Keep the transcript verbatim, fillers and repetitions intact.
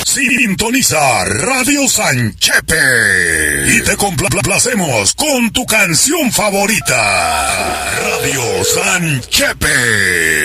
Sintoniza Radio Sanchepe y te complacemos con tu canción favorita. Radio Sanchepe.